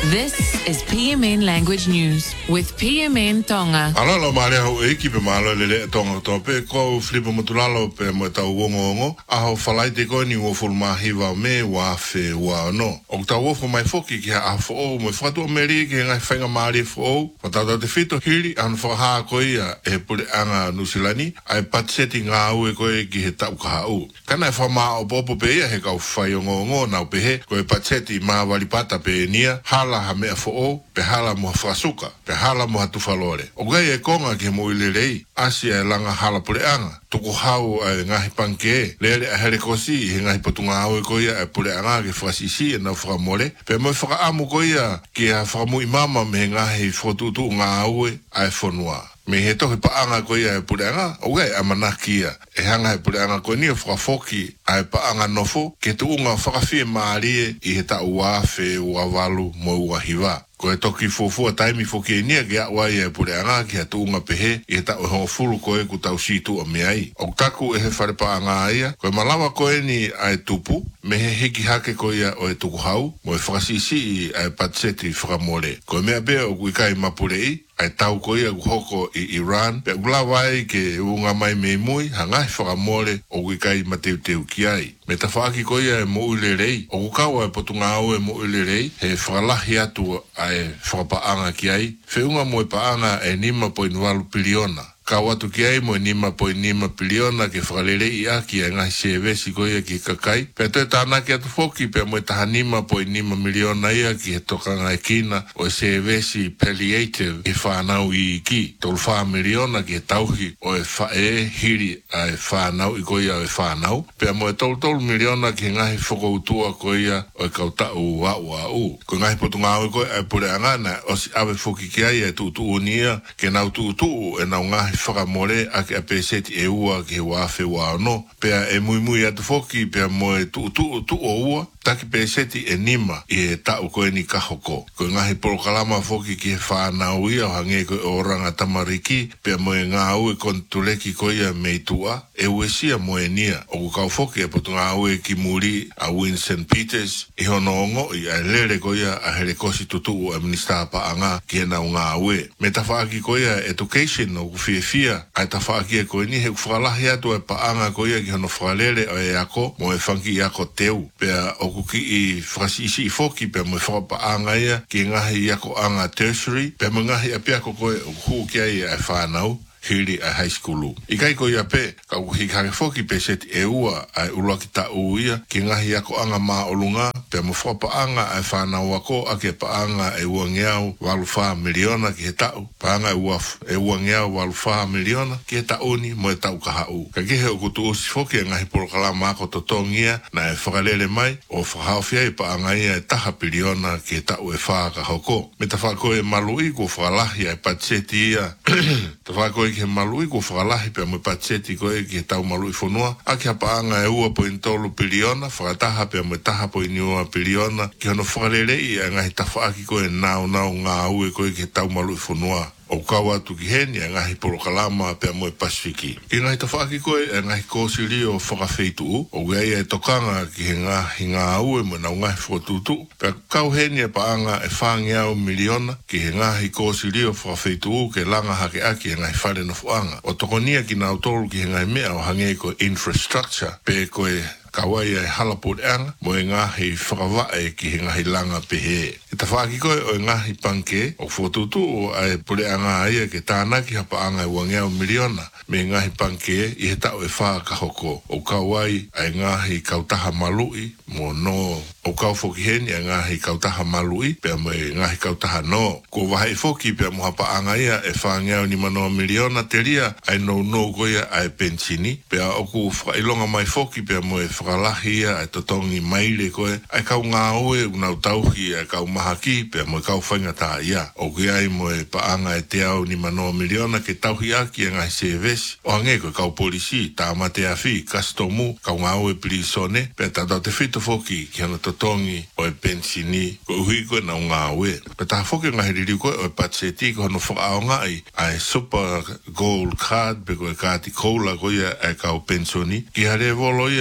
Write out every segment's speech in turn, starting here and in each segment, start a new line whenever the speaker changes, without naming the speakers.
This is PMN Language News with PMN Tonga.
Alala mare ho e ki pe malo le Tonga to pe ko flipa mutulalo pe mo ta wongo a ho falai te ko ni wo fulma hiva me wa fe wa no. O ta wo fo mai foki ki a fo o mo fatu meri ki nga fenga mari fo o ta te fito hili an fo ha ko ia e pule anga nusilani ai patseti nga u ko e ki he ta ka u. Kana fa ma o popo pe ia he ka fai ngo na pe he ko e patseti ma wali pata pe nia hala ha me fo o pe hala mo frasuka pe hala mo hatu falore o gai e konga ke mo ilelei asia e langa hala pule anga tuku hau e ngahi panke lele a hele kosi he ngahi patunga hau e koia e pule anga ke frasisi e na framore pe mo fra amu koia ke a framu imama me ngahi frotutu nga hau e a e fonua me he tohi paanga koia e pule anga o gai a manakia e hanga e pule anga koe ni fra foki a e paanga nofo ke tu unga whakawhie maarie i he ta uafe uavalu mo uahiva ko e toki fofu a taimi foki e nia ke a wai e pule anga ki a tuunga pehe i e ta o hongo fulu koe ku tau situ a meai. O taku e he whare pa anga aia, ko e malawa koe ni a e tupu, me he hiki hake koe ia o e tuku hau, mo e whakasisi i a e patseti whakamore. Ko e mea bea o kuikai mapurei, ai tau ko ia hoko i Iran pe gula wai ke unga mai me mui hanga whakamore o kai mateu teu ki ai me ta whaaki ko ia e mo ulerei o kawa e potunga au e mo ulerei he whakalahi atu ai whakapaanga ki ai whiunga mo e paanga e 5.8 piliona kawa tu ki ai mo 5.5 piliona ke whakalelei a ki a ngahi sevesi ko ia ki kakai pe toi tāna ki atu foki pe mo e taha 5.5 miliona ia ki he tokanga e kina o e sevesi palliative e whanau i ki tolu 5 miliona ki he tauhi o e whae hiri a e whanau i ko ia o e whanau pe mo e tolu miliona ki ngahi whakoutua ko ia o e kautau au ko ngahi potunga au ko e pure angana o si awe foki ki ai e tutu unia ke nau tutu e nau ngahi whakamore a ke apeseti e ua ke wafe wa no pea e mui atu foki pea mo e tu o ua taki peseti e nima i e tau koe ni kahoko ko ngahi porokalama foki ki he whanau ia o hange koe oranga tamariki pea mo e ngā ue kontuleki koe ia meitua e uesia mo e nia o kukau foki e potu ngā ue ki muri a Win St. Peters i hono ongo i a lere koe ia a hele kosi tutu o minister pa anga ki he nau ngā ue me ta whaaki koe ia education o kufiefia ai ta whaaki e koe ni he kufalahi atu e pa anga koe ia ki hono whalele o e ako mo e whanki i ako teu pea o kuki i whakasisi i foki pe mo e whakapa anga ia ki ngahi i ako anga tertiary pe mo ngahi a pia ko koe o huu kia i a whanau hiri a high schoolu. I kai ko ia pe, ka uhi kare foki pe seti e ua ai ulua ki ta uia ki ngahi ako anga maa olunga pe mo whapa anga ai whanau ako a ke pa anga e ua ngeau walu 5 miliona ki he tau. Pa anga e ua ngeau walu 5 miliona ki he tau ni mo e tau ka hau. Ka kihe o kutu usi foki e ngahi porokala mako totongia na e whakalele mai o whakahawhia i pa anga ia e taha piliona ki he tau e whaka hoko. Me ta whako e malui ko whakalahi ai patseti ia. Ta whako ke malui ko whakalahi pe mo patseti koe ki he tau malui whanua a ki hapaanga e ua po intolu piliona whakataha pe mo taha po iniua piliona ki hono whakalelei a ngahi tawhaaki koe nau ngā ue koe ki he tau malui whanua o kawa tu ki heni a ngahi porokalama pe mo e Pasifiki. I ngahi tawhaaki koe a ngahi kōsiri o whakawheitu o gai e tokanga ki he ngā ue mo nau ngahi whakatutu pe kau heni e paanga e whangiao miliona ki he ngahi kōsiri o whakawheitu ke langa hake aki he ngahi whare na fuanga. O tokonia ki nau tolu ki he ngahi mea o hange ko infrastructure pe koe kawai e halapur anga mo e ngahi whakawae ki he ngahi langa pehe. E ta whaaki koe o e ngahi panke o whotutu o e pure anga aia ke tānaki hapa anga e wangeau miliona me ngahi panke i he tau e whakahoko o kawai e ngahi kautaha malui mo no o kau foki heni e ngahi kautaha malui pea mo e ngahi kautaha no. Ko wahai foki pea mo hapa anga ia e whangeau ni manoa miliona te ria ai no goia ai pensini pea oku whakailonga mai foki pea mo e whakalahi ia e totongi maile koe ai kau ngā oe unau tauhi e kau mahaki pea mo e kau whainga tā ia o ki ai mo e paanga e te au ni manoa miliona ke tauhi aki e ngai sevesi o hange koe kau polisi tā mate a whi kastomu kau ngā oe plisone pea tā te whito foki ki hana totongi o e pensini ko uhi koe nau ngā oe pea tā foki ngahi riri koe o e patseti ko hano whakaonga ai super gold card pe koe kāti koula koe e kau pensoni ki hare volo ia e hoko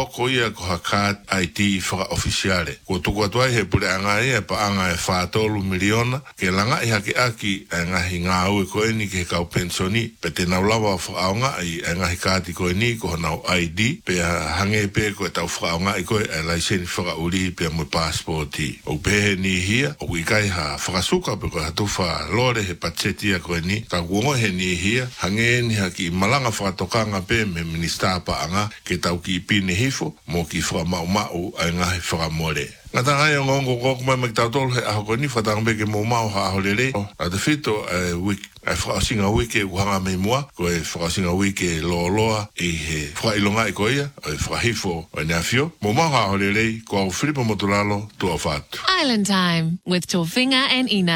loko ia ko hakat IT whaka ofisiale. Ko tuku atuai he pule anga ia pa anga e whaatolu miliona ke langa i hake aki e ngahi ngā ue ko eni ke kau pensoni pe te naulawa whakaonga i e ngahi kāti ko eni ko nau ID pe hange pe ko e tau whakaonga i koe e laiseni whakauri pe mui passporti. O pehe ni hia o ikai ha whakasuka pe ko hatuwha lore he patsetia ko eni ka kuongo he ni hia hange ni haki malanga whakatokanga pe me minister pa anga ke tau ki pine hifo mo ki whakamau ai ngahi whakamore. Ngata ngai o ngongo koko mai mai tautol he aho koni whatangbe ke mo mau ha aho lele. A te whito e whakasinga wike uhanga mei mua ko e whakasinga wike loa e he whakailonga i koia e whakahifo o neafio. Mo mau ha aho lele ko au Filipo Motulalo tua whatu.
Island Time with Tofinga and Ina.